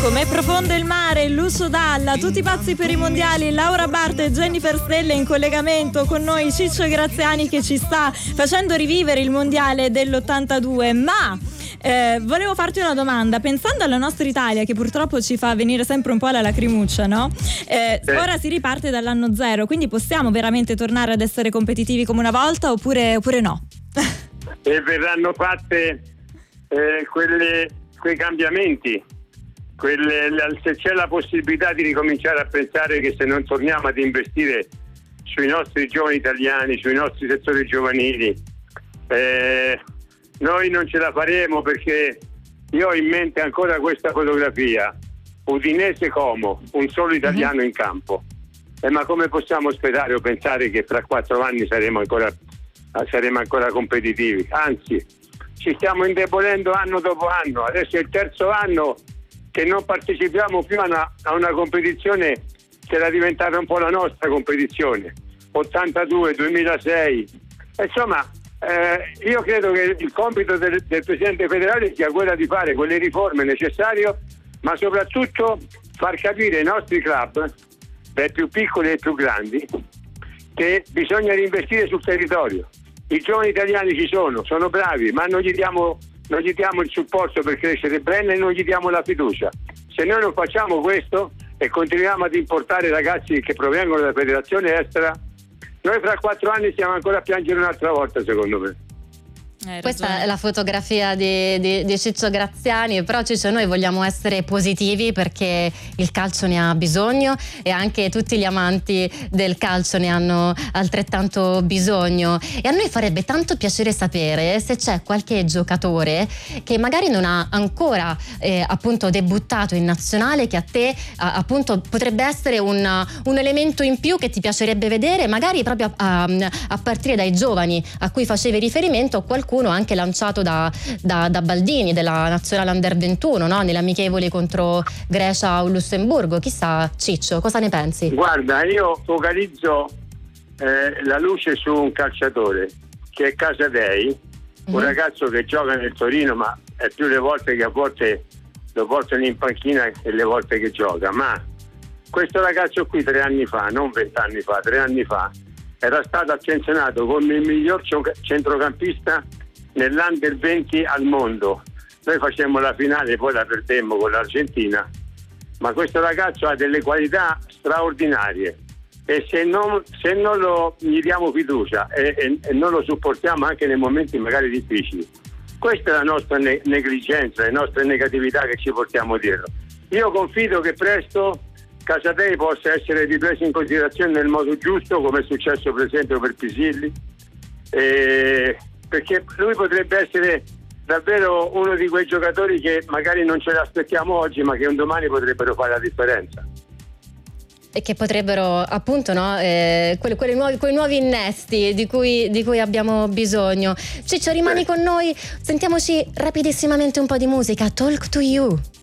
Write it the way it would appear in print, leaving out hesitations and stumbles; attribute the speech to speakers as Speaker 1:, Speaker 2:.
Speaker 1: Com'è profondo il mare, Lucio Dalla, tutti pazzi per i mondiali, Laura Bart e Jennifer Stelle in collegamento con noi, Ciccio Graziani che ci sta facendo rivivere il mondiale dell'82, ma volevo farti una domanda, pensando alla nostra Italia che purtroppo ci fa venire sempre un po' la lacrimuccia, no? Ora si riparte dall'anno zero, quindi possiamo veramente tornare ad essere competitivi come una volta oppure no?
Speaker 2: E verranno fatte quei cambiamenti, se c'è la possibilità di ricominciare a pensare che se non torniamo ad investire sui nostri giovani italiani, sui nostri settori giovanili, noi non ce la faremo, perché io ho in mente ancora questa fotografia: Udinese Como, un solo italiano in campo. Ma come possiamo sperare o pensare che fra 4 anni saremo ancora competitivi? Anzi, ci stiamo indebolendo anno dopo anno. Adesso è il terzo anno che non partecipiamo più a una competizione che era diventata un po' la nostra competizione, 82, 2006. Insomma, io credo che il compito del Presidente federale sia quello di fare quelle riforme necessarie, ma soprattutto far capire ai nostri club, dai più piccoli ai più grandi, che bisogna reinvestire sul territorio. I giovani italiani ci sono bravi, ma non gli diamo il supporto per crescere bene e non gli diamo la fiducia. Se noi non facciamo questo e continuiamo ad importare ragazzi che provengono dalla federazione estera, noi fra 4 anni stiamo ancora a piangere un'altra volta, secondo me.
Speaker 3: Questa è la fotografia di Ciccio Graziani, però Ciccio, noi vogliamo essere positivi perché il calcio ne ha bisogno e anche tutti gli amanti del calcio ne hanno altrettanto bisogno, e a noi farebbe tanto piacere sapere se c'è qualche giocatore che magari non ha ancora appunto debuttato in nazionale, che a te appunto potrebbe essere un elemento in più che ti piacerebbe vedere, magari proprio a partire dai giovani a cui facevi riferimento, qualcuno anche lanciato da Baldini della nazionale Under 21, no? Nelle amichevoli contro Grecia o Lussemburgo. Chissà, Ciccio, cosa ne pensi?
Speaker 2: Guarda, io focalizzo la luce su un calciatore che è Casadei, un ragazzo che gioca nel Torino, ma è più le volte che a volte lo portano in panchina e le volte che gioca. Ma questo ragazzo qui 3 anni fa, non 20 anni fa, 3 anni fa, era stato attenzionato come il miglior centrocampista nell'Under 20 al mondo. Noi facemmo la finale, poi la perdemmo con l'Argentina, ma questo ragazzo ha delle qualità straordinarie e se non gli diamo fiducia e non lo supportiamo anche nei momenti magari difficili, questa è la nostra negligenza, le nostre negatività che ci portiamo dietro. Io confido che presto Casadei possa essere ripreso in considerazione nel modo giusto, come è successo per esempio per Pisilli, perché lui potrebbe essere davvero uno di quei giocatori che magari non ce l'aspettiamo oggi, ma che un domani potrebbero fare la differenza.
Speaker 3: E che potrebbero appunto, no, quei nuovi innesti di cui abbiamo bisogno. Ciccio, rimani con noi, sentiamoci rapidissimamente un po' di musica. Talk to You.